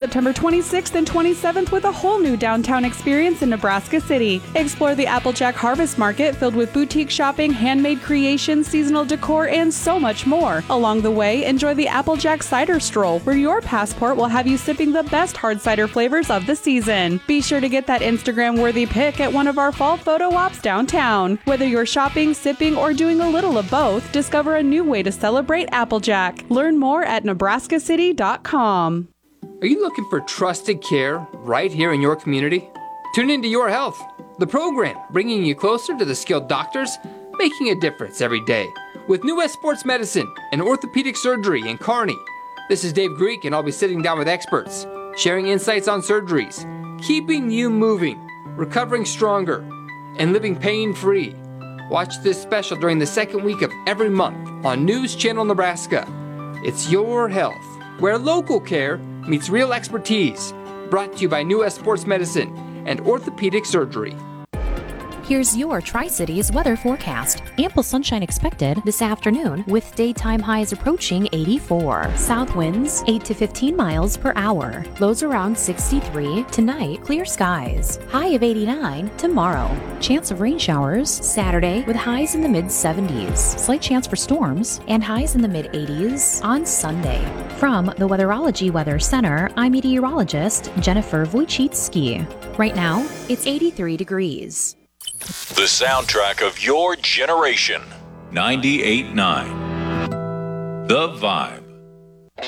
September 26th and 27th with a whole new downtown experience in Nebraska City. Explore the Applejack Harvest Market filled with boutique shopping, handmade creations, seasonal decor, and so much more. Along the way, enjoy the Applejack Cider Stroll, where your passport will have you sipping the best hard cider flavors of the season. Be sure to get that Instagram-worthy pic at one of our fall photo ops downtown. Whether you're shopping, sipping, or doing a little of both, discover a new way to celebrate Applejack. Learn more at nebraskacity.com. Are you looking for trusted care right here in your community? Tune into Your Health, the program bringing you closer to the skilled doctors making a difference every day. With New West Sports Medicine and Orthopedic Surgery in Kearney. This is Dave Greek, and I'll be sitting down with experts, sharing insights on surgeries, keeping you moving, recovering stronger, and living pain-free. Watch this special during the second week of every month on News Channel Nebraska. It's Your Health, where local care meets real expertise. Brought to you by New West Sports Medicine and Orthopedic Surgery. Here's your Tri-Cities weather forecast. Ample sunshine expected this afternoon with daytime highs approaching 84. South winds 8 to 15 miles per hour. Lows around 63. Tonight, clear skies. High of 89 tomorrow. Chance of rain showers Saturday with highs in the mid-70s. Slight chance for storms and highs in the mid-80s on Sunday. From the Weatherology Weather Center, I'm meteorologist Jennifer Wojcicki. Right now, it's 83 degrees. The soundtrack of your generation. 98.9. The Vibe.